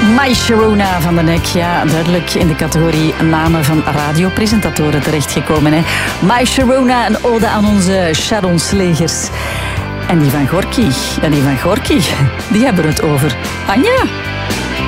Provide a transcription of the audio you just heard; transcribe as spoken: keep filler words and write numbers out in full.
My Sharona van den Nek, ja, duidelijk in de categorie namen van radiopresentatoren terechtgekomen. Hè. My Sharona, een ode aan onze Sharon Slegers. En die van Gorky, ja, die van Gorky, die hebben het over Anja.